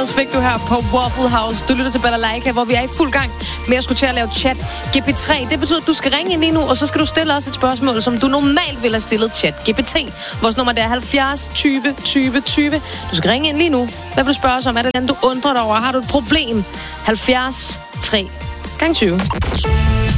Brothers fik du her på Waffle House. Du lytter til Balalaika, hvor vi er i fuld gang med at skulle til at lave chat GPT. Det betyder, at du skal ringe ind lige nu, og så skal du stille os et spørgsmål, som du normalt ville have stillet chat GPT. Vores nummer er 70 20 20 20. Du skal ringe ind lige nu. Hvad vil du spørge os om? Er det den, du undrer dig over? Har du et problem? 70 3 gange 20.